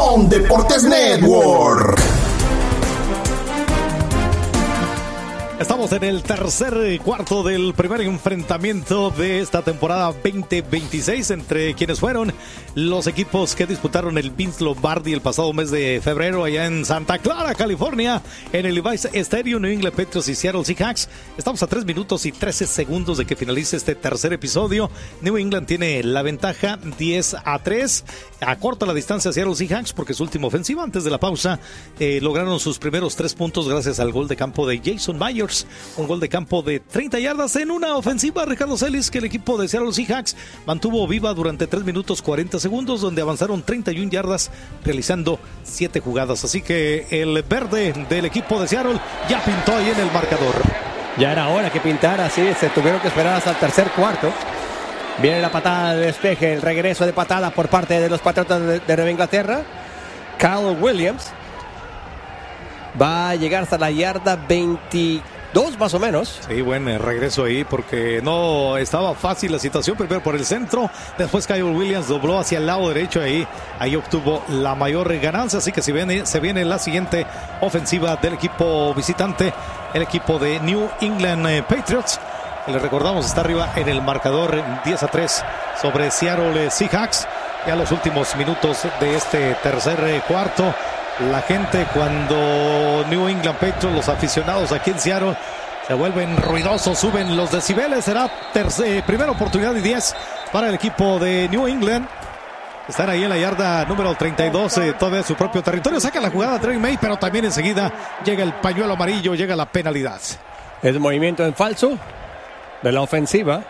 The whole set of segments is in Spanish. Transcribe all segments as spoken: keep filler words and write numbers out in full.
Univisión Deportes Network. Estamos en el tercer cuarto del primer enfrentamiento de esta temporada veinte veintiséis entre quienes fueron los equipos que disputaron el Vince Lombardi el pasado mes de febrero allá en Santa Clara, California, en el Levi's Stadium. New England Patriots y Seattle Seahawks. Estamos a tres minutos y trece segundos de que finalice este tercer episodio. New England tiene la ventaja diez a tres. Acorta la distancia a Seattle Seahawks porque su última ofensiva antes de la pausa eh, lograron sus primeros tres puntos gracias al gol de campo de Jason Myers. Un gol de campo de treinta yardas en una ofensiva, Ricardo Celis, que el equipo de Seattle Seahawks mantuvo viva durante tres minutos cuarenta segundos, donde avanzaron treinta y una yardas realizando siete jugadas. Así que el verde del equipo de Seattle ya pintó ahí en el marcador. Ya era hora que pintara, sí, se tuvieron que esperar hasta el tercer cuarto. Viene la patada de despeje, el regreso de patada por parte de los Patriotas de, de Nueva Inglaterra. Kyle Williams va a llegar hasta la yarda veintidós más o menos. Sí, buen regreso ahí porque no estaba fácil la situación. Primero por el centro, después Kyle Williams dobló hacia el lado derecho. Ahí, ahí obtuvo la mayor ganancia. Así que se viene, se viene la siguiente ofensiva del equipo visitante, el equipo de New England Patriots. Le recordamos, está arriba en el marcador diez a tres sobre Seattle Seahawks. Ya los últimos minutos de este tercer cuarto. La gente, cuando New England Patriots, los aficionados aquí en Seattle, se vuelven ruidosos, suben los decibeles. Será tercer, primera oportunidad y diez para el equipo de New England. Están ahí en la yarda número treinta y dos, eh, todavía su propio territorio. Saca la jugada Drake May, pero también enseguida llega el pañuelo amarillo, llega la penalidad. Es movimiento en falso de la ofensiva.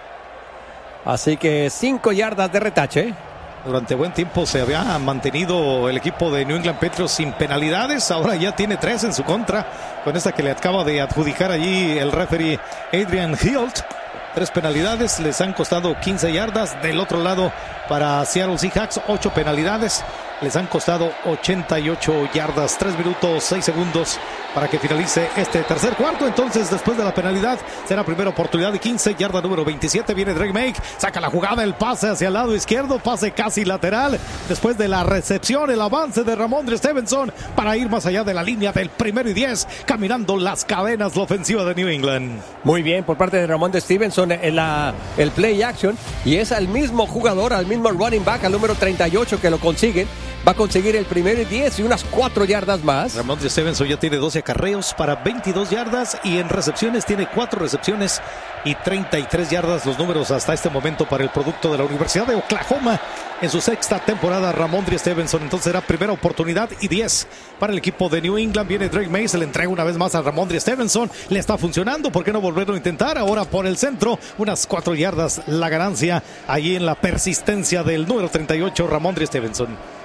Así que cinco yardas de retache. Durante buen tiempo se había mantenido el equipo de New England Patriots sin penalidades. Ahora ya tiene tres en su contra, con esta que le acaba de adjudicar allí el referee Adrian Hilt. Tres penalidades, les han costado quince yardas. Del otro lado, para Seattle Seahawks, ocho penalidades, les han costado ochenta y ocho yardas. Tres minutos, seis segundos para que finalice este tercer cuarto. Entonces, después de la penalidad, será primera oportunidad de quince, yarda número veintisiete. Viene Drake May, saca la jugada, el pase hacia el lado izquierdo, pase casi lateral. Después de la recepción, el avance de Rhamondre Stevenson para ir más allá de la línea del primero y diez, caminando las cadenas la ofensiva de New England. Muy bien por parte de Rhamondre Stevenson en la, el play action, y es al mismo jugador, al mismo running back, al número treinta y ocho, que lo consiguen. Va a conseguir el primero y diez y unas cuatro yardas más. Rhamondre Stevenson ya tiene doce acarreos para veintidós yardas, y en recepciones tiene cuatro recepciones y treinta y tres yardas. Los números hasta este momento para el producto de la Universidad de Oklahoma en su sexta temporada, Rhamondre Stevenson. Entonces será primera oportunidad y diez para el equipo de New England. Viene Drake May, se le entrega una vez más a Rhamondre Stevenson. Le está funcionando, ¿por qué no volverlo a intentar? Ahora por el centro, unas cuatro yardas la ganancia allí en la persistencia del número treinta y ocho, Rhamondre Stevenson.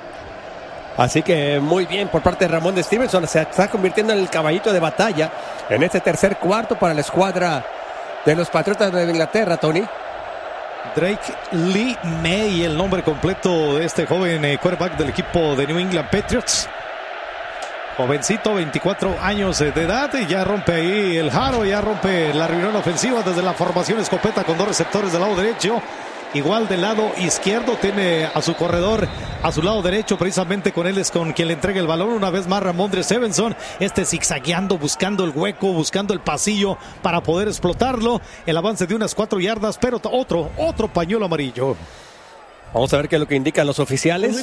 Así que muy bien por parte de Rhamondre Stevenson. Se está convirtiendo en el caballito de batalla en este tercer cuarto para la escuadra de los Patriotas de Inglaterra, Tony. Drake Lee May, el nombre completo de este joven eh, quarterback del equipo de New England Patriots. Jovencito, veinticuatro años de edad, y ya rompe ahí el jaro, ya rompe la reunión ofensiva desde la formación escopeta con dos receptores del lado derecho. Igual del lado izquierdo tiene a su corredor a su lado derecho, precisamente con él es con quien le entrega el balón una vez más Rhamondre Stevenson, este zigzagueando, buscando el hueco, buscando el pasillo para poder explotarlo. El avance de unas cuatro yardas, pero otro, otro pañuelo amarillo. Vamos a ver qué es lo que indican los oficiales.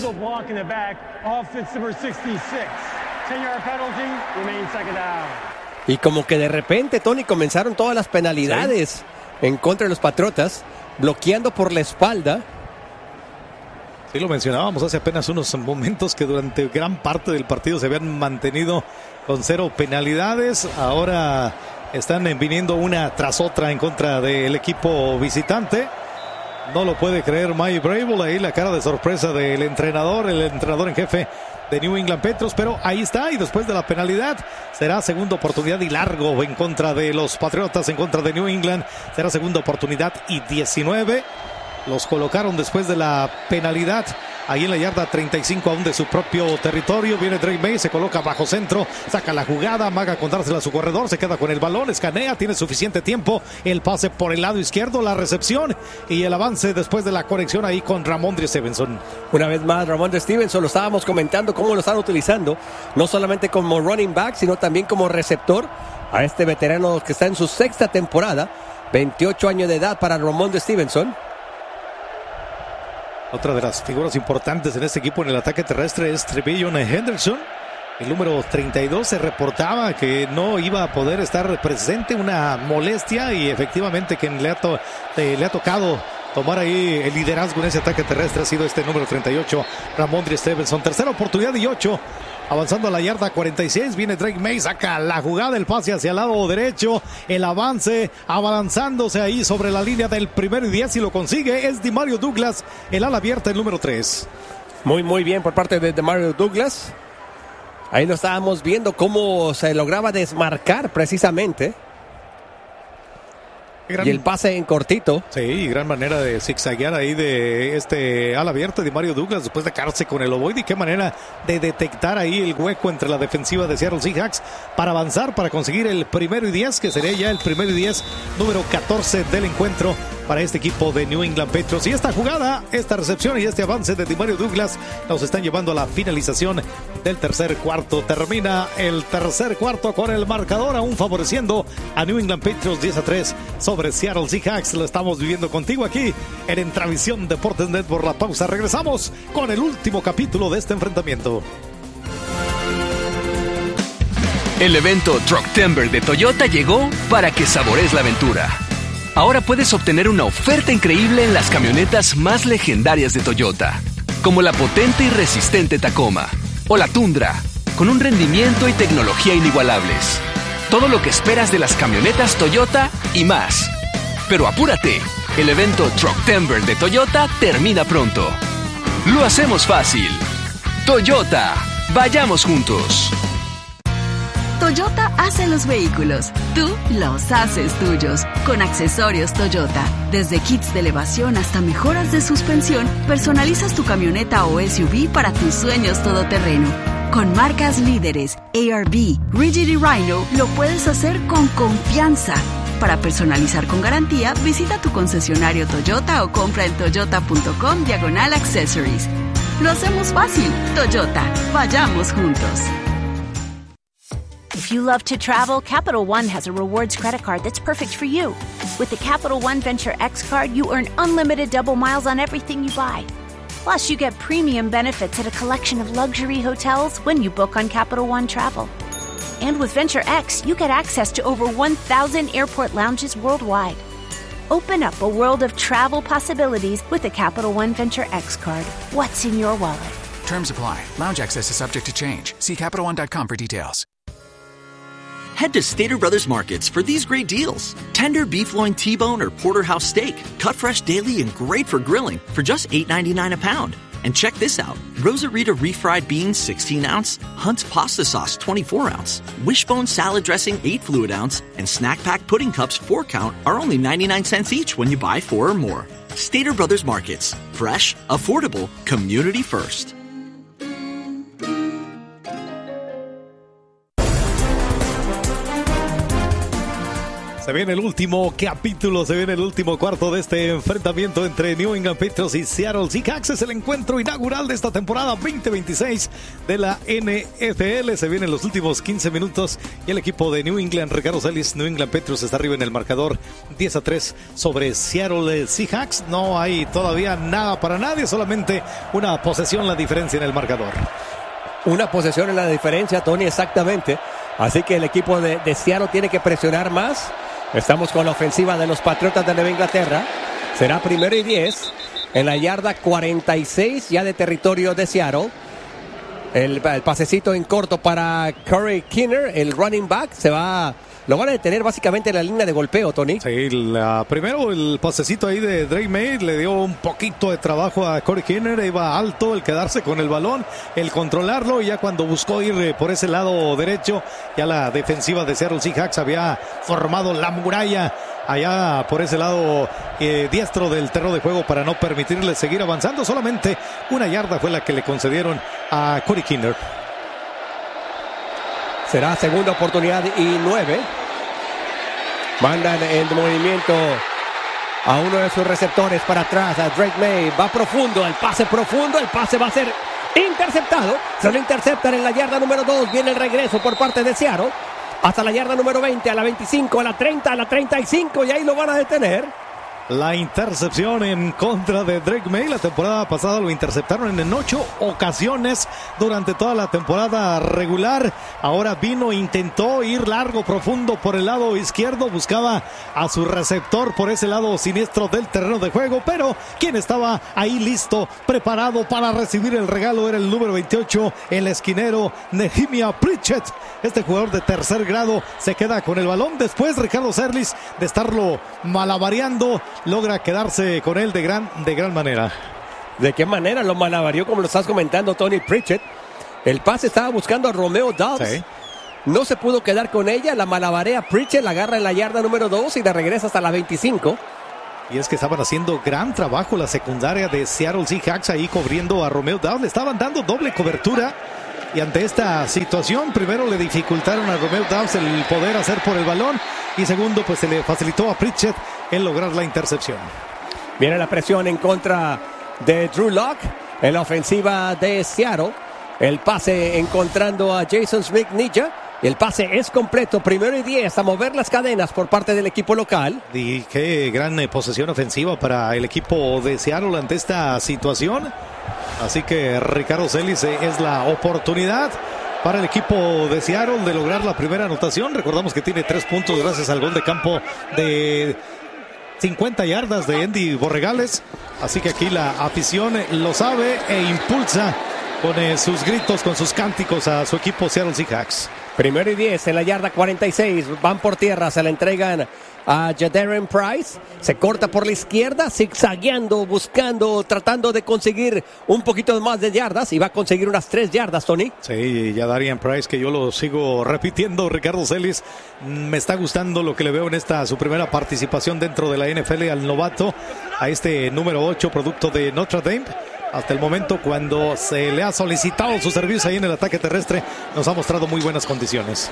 Y como que de repente, Tony, comenzaron todas las penalidades ¿Sí? en contra de los Patriotas, bloqueando por la espalda. Sí, lo mencionábamos hace apenas unos momentos que durante gran parte del partido se habían mantenido con cero penalidades. Ahora están viniendo una tras otra en contra del equipo visitante. No lo puede creer Mike Vrabel, ahí la cara de sorpresa del entrenador, el entrenador en jefe de New England Patriots, pero ahí está, y después de la penalidad será segunda oportunidad y largo en contra de los Patriotas, en contra de New England. Será segunda oportunidad y diecinueve. Los colocaron después de la penalidad. Ahí en la yarda treinta y cinco aún de su propio territorio. Viene Drake Maye, se coloca bajo centro, saca la jugada, amaga contársela a su corredor, se queda con el balón, escanea, tiene suficiente tiempo. El pase por el lado izquierdo, la recepción y el avance después de la conexión ahí con Rhamondre Stevenson. Una vez más, Rhamondre Stevenson, lo estábamos comentando cómo lo están utilizando, no solamente como running back, sino también como receptor. A este veterano que está en su sexta temporada, veintiocho años de edad para Rhamondre Stevenson. Otra de las figuras importantes en este equipo en el ataque terrestre es Trevion Henderson. El número treinta y dos se reportaba que no iba a poder estar presente, una molestia, y efectivamente quien le ha, to- eh, le ha tocado tomar ahí el liderazgo en ese ataque terrestre ha sido este número treinta y ocho, Rhamondre Stevenson. Tercera oportunidad y ocho. Avanzando a la yarda cuarenta y seis, viene Drake Maye, saca la jugada, el pase hacia el lado derecho, el avance, abalanzándose ahí sobre la línea del primero y diez y lo consigue, es Demario Douglas, el ala abierta, el número tres. Muy, muy bien por parte de Demario Douglas. Ahí lo estábamos viendo cómo se lograba desmarcar precisamente. Gran... Y el pase en cortito. Sí, gran manera de zigzaguear ahí de este ala abierta de Demario Douglas después de quedarse con el ovoide. Y qué manera de detectar ahí el hueco entre la defensiva de Seattle Seahawks para avanzar, para conseguir el primero y diez, que sería ya el primero y diez, número catorce del encuentro para este equipo de New England Patriots. Y esta jugada, esta recepción y este avance de Demario Douglas nos están llevando a la finalización del tercer cuarto. Termina el tercer cuarto con el marcador aún favoreciendo a New England Patriots diez a tres sobre Seattle Seahawks. Lo estamos viviendo contigo aquí en Entravisión Deportes Network. La pausa, regresamos con el último capítulo de este enfrentamiento. El evento Trucktember de Toyota llegó para que saborees la aventura. Ahora puedes obtener una oferta increíble en las camionetas más legendarias de Toyota, como la potente y resistente Tacoma o la Tundra, con un rendimiento y tecnología inigualables. Todo lo que esperas de las camionetas Toyota y más. Pero apúrate, el evento Trucktember de Toyota termina pronto. Lo hacemos fácil. Toyota, vayamos juntos. Toyota hace los vehículos, tú los haces tuyos, con accesorios Toyota. Desde kits de elevación hasta mejoras de suspensión, personalizas tu camioneta o S U V para tus sueños todoterreno. Con marcas líderes, A R B, Rigid y Rhino, lo puedes hacer con confianza. Para personalizar con garantía, visita tu concesionario Toyota o compra en toyota.com diagonal accessories. Lo hacemos fácil. Toyota, vayamos juntos. If you love to travel, Capital One has a rewards credit card that's perfect for you. With the Capital One Venture X card, you earn unlimited double miles on everything you buy. Plus, you get premium benefits at a collection of luxury hotels when you book on Capital One Travel. And with Venture X, you get access to over one thousand airport lounges worldwide. Open up a world of travel possibilities with the Capital One Venture X card. What's in your wallet? Terms apply. Lounge access is subject to change. See Capital One dot com for details. Head to Stater Brothers Markets for these great deals. Tender beef loin T-bone or porterhouse steak, cut fresh daily and great for grilling for just eight ninety-nine a pound. And check this out. Rosarita refried beans sixteen ounce, Hunt's pasta sauce twenty-four ounce, Wishbone salad dressing eight fluid ounce, and Snack Pack pudding cups four count are only ninety-nine cents each when you buy four or more. Stater Brothers Markets. Fresh, affordable, community first. Se viene el último capítulo, se viene el último cuarto de este enfrentamiento entre New England Patriots y Seattle Seahawks. Es el encuentro inaugural de esta temporada veinte veintiséis de la N F L. Se vienen los últimos quince minutos y el equipo de New England, Ricardo Celis, New England Patriots está arriba en el marcador diez a tres sobre Seattle Seahawks. No hay todavía nada para nadie, solamente una posesión la diferencia en el marcador. Una posesión en la diferencia, Tony, exactamente. Así que el equipo de, de Seattle tiene que presionar más. Estamos con la ofensiva de los Patriotas de Nueva Inglaterra. Será primero y diez en la yarda cuarenta y seis ya de territorio de Seattle. El, el pasecito en corto para Corey Kinner, el running back. Se va, lo van a detener básicamente en la línea de golpeo, Tony. Sí, la, primero el pasecito ahí de Drake Maye le dio un poquito de trabajo a Corey Kinner. Iba alto el quedarse con el balón, el controlarlo, y ya cuando buscó ir por ese lado derecho, ya la defensiva de Seattle Seahawks había formado la muralla allá por ese lado eh, diestro del terreno de juego para no permitirle seguir avanzando. Solamente una yarda fue la que le concedieron a Corey Kinder. Será segunda oportunidad y nueve. Mandan en movimiento a uno de sus receptores para atrás, a Drake May. Va profundo, el pase profundo, el pase va a ser interceptado. Se lo interceptan en la yarda número dos. Viene el regreso por parte de Seattle. Hasta la yarda número veinte, a la veinticinco, a la treinta, a la treinta y cinco. Y ahí lo van a detener. La intercepción en contra de Drake May. La temporada pasada lo interceptaron en ocho ocasiones durante toda la temporada regular. Ahora vino, intentó ir largo, profundo por el lado izquierdo. Buscaba a su receptor por ese lado siniestro del terreno de juego. Pero quien estaba ahí listo, preparado para recibir el regalo era el número veintiocho, el esquinero Nehemiah Pritchett. Este jugador de tercer grado se queda con el balón. Después Ricardo Serlis, de estarlo malabareando, logra quedarse con él de gran, de gran manera. ¿De qué manera lo malabarió, como lo estás comentando, Tony Pritchett? El pase estaba buscando a Romeo Doubs. Sí. No se pudo quedar con ella. La malabarea Pritchett, la agarra en la yarda número dos y la regresa hasta la veinticinco. Y es que estaban haciendo gran trabajo la secundaria de Seattle Seahawks ahí cubriendo a Romeo Doubs. Le estaban dando doble cobertura. Y ante esta situación, primero le dificultaron a Romeo Doubs el poder hacer por el balón. Y segundo, pues se le facilitó a Pritchett el lograr la intercepción. Viene la presión en contra de Drew Lock en la ofensiva de Seattle. El pase encontrando a Jason Smith-Njigba. El pase es completo, primero y diez, a mover las cadenas por parte del equipo local. Y qué gran eh, posesión ofensiva para el equipo de Seattle ante esta situación. Así que Ricardo Serlis eh, es la oportunidad para el equipo de Seattle de lograr la primera anotación. Recordamos que tiene tres puntos gracias al gol de campo de cincuenta yardas de Andy Borregales. Así que aquí la afición lo sabe e impulsa con eh, sus gritos, con sus cánticos a su equipo Seattle Seahawks. Primero y diez en la yarda cuarenta y seis. Van por tierra, se la entregan a Jadarian Price. Se corta por la izquierda, zigzagueando, buscando, tratando de conseguir un poquito más de yardas. Y va a conseguir unas tres yardas, Tony. Sí, Jadarian Price, que yo lo sigo repitiendo, Ricardo Serlis. Me está gustando lo que le veo en esta su primera participación dentro de la N F L al novato, a este número ocho, producto de Notre Dame. Hasta el momento, cuando se le ha solicitado su servicio ahí en el ataque terrestre, nos ha mostrado muy buenas condiciones.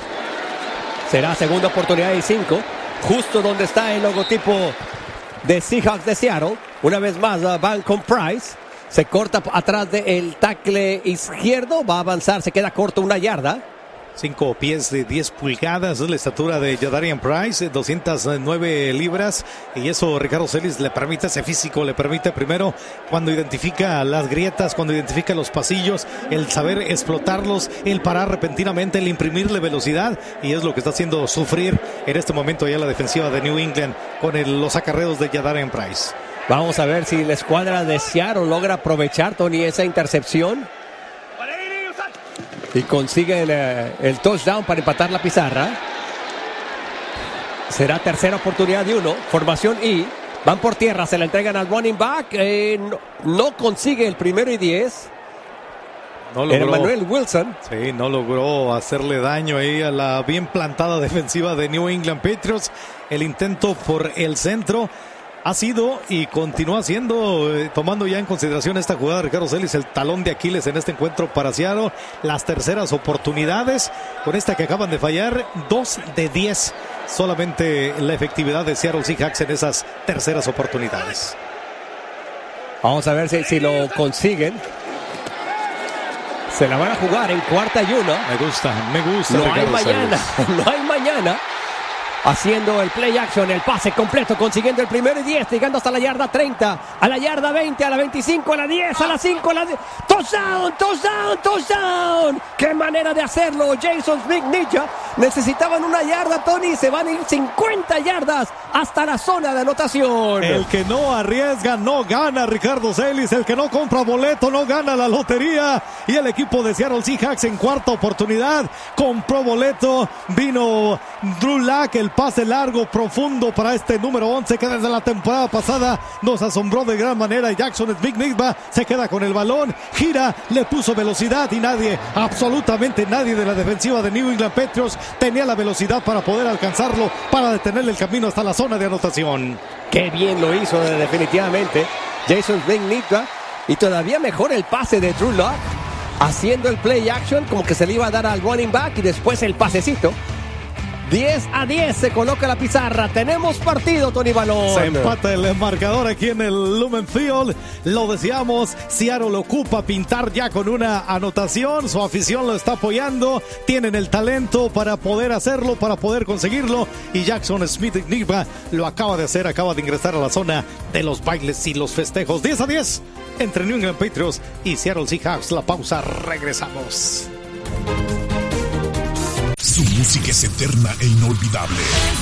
Será segunda oportunidad y cinco, justo donde está el logotipo de Seahawks de Seattle. Una vez más van con Price. Se corta atrás del tackle izquierdo. Va a avanzar, se queda corto una yarda. Cinco pies de diez pulgadas es la estatura de Jadarian Price, doscientas nueve libras, y eso Ricardo Serlis le permite, ese físico le permite primero, cuando identifica las grietas, cuando identifica los pasillos, el saber explotarlos, el parar repentinamente, el imprimirle velocidad, y es lo que está haciendo sufrir en este momento ya la defensiva de New England con el, los acarreos de Jadarian Price. Vamos a ver si la escuadra de Seattle logra aprovechar, Tony, esa intercepción y consiguen eh, el touchdown para empatar la pizarra. Será tercera oportunidad de uno. Formación I. Van por tierra, se la entregan al running back. Eh, no, no consigue el primero y diez. No logró, Emmanuel Wilson. Sí, no logró hacerle daño ahí a la bien plantada defensiva de New England Patriots. El intento por el centro ha sido y continúa siendo, eh, tomando ya en consideración esta jugada, Ricardo Serlis, el talón de Aquiles en este encuentro para Seattle. Las terceras oportunidades, con esta que acaban de fallar, dos de diez. Solamente la efectividad de Seattle Seahawks en esas terceras oportunidades. Vamos a ver si, si lo consiguen. Se la van a jugar en cuarta y uno. Me gusta, me gusta. No Ricardo hay mañana, Serlis. no hay mañana. Haciendo el play action, el pase completo, consiguiendo el primero y diez, llegando hasta la yarda treinta, a la yarda veinte, a la veinticinco, a la diez, a la cinco, a la diez. ¡Touchdown, touchdown, touchdown! ¡Qué manera de hacerlo! Jason Smith-Njigba. Necesitaban una yarda, Tony, se van a ir cincuenta yardas hasta la zona de anotación. El que no arriesga no gana, Ricardo Serlis. El que no compra boleto no gana la lotería. Y el equipo de Seattle Seahawks en cuarta oportunidad compró boleto. Vino Drew Lock, el pase largo, profundo para este número once que desde la temporada pasada nos asombró de gran manera. Jackson Smith-Njigba se queda con el balón, gira, le puso velocidad y nadie, absolutamente absolutamente nadie de la defensiva de New England Patriots tenía la velocidad para poder alcanzarlo, para detenerle el camino hasta la zona de anotación. Qué bien lo hizo definitivamente Jason Smith-Njigba, y todavía mejor el pase de Drew Lock, haciendo el play action como que se le iba a dar al running back y después el pasecito. diez a diez se coloca la pizarra. Tenemos partido, Tony Balón. Se empata el marcador aquí en el Lumen Field. Lo decíamos, Seattle lo ocupa pintar ya con una anotación. Su afición lo está apoyando. Tienen el talento para poder hacerlo, para poder conseguirlo. Y Jackson Smith-Njigba lo acaba de hacer. Acaba de ingresar a la zona de los bailes y los festejos. diez a diez entre New England Patriots y Seattle Seahawks. La pausa, regresamos. Su música es eterna e inolvidable.